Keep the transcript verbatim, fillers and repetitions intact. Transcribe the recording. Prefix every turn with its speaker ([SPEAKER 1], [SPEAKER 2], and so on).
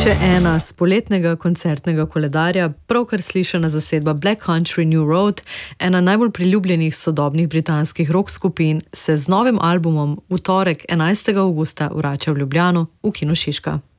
[SPEAKER 1] še ena z poletnega koncertnega koledarja, pravkar slišana zasedba Black Country New Road, ena najbolj priljubljenih sodobnih britanskih rock skupin, se z novim albumom v torek enajstega avgusta vrača v Ljubljano v Kino Šiška.